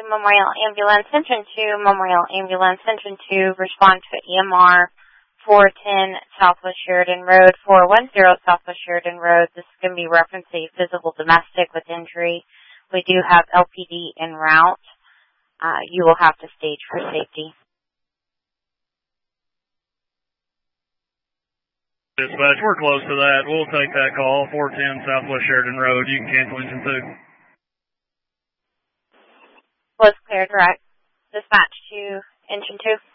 Memorial Ambulance, Engine 2, Memorial Ambulance, Engine 2, respond to EMR 410 Southwest Sheridan Road, 410 Southwest Sheridan Road. This is going to be reference a physical domestic with injury. We do have LPD en route. You will have to stage for safety. Dispatch, we're close to that. We'll take that call, 410 Southwest Sheridan Road. You can cancel Engine 2. Was clear direct. Dispatch to Engine 2.